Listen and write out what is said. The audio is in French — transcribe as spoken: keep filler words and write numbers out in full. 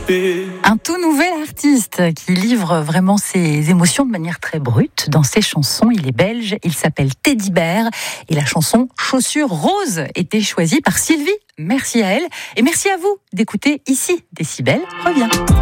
Un tout nouvel artiste qui livre vraiment ses émotions de manière très brute dans ses chansons. Il est belge, il s'appelle Teddy Bear et la chanson Chaussures Roses était choisie par Sylvie. Merci à elle et merci à vous d'écouter ici. Décibel revient.